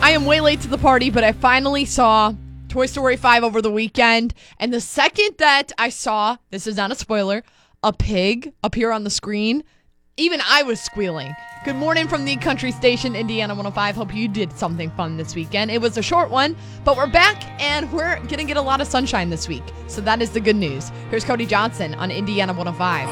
I am way late to the party, but I finally saw Toy Story 5 over the weekend. And the second that I saw, this is not a spoiler, a pig appear on the screen, even I was squealing. Good morning from the country station, Indiana 105. Hope you did something fun this weekend. It was a short one, but we're back and we're going to get a lot of sunshine this week. So that is the good news. Here's Cody Johnson on Indiana 105.